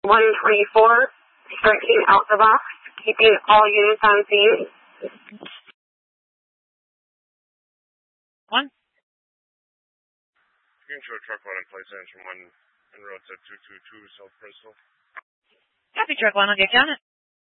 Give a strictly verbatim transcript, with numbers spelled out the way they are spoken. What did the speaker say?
one twenty-four, striking out the box, keeping all units on scene. One. You can show truck one in place, engine one, en route to two two two, South Bristol. Copy, truck one, I'll get you on it.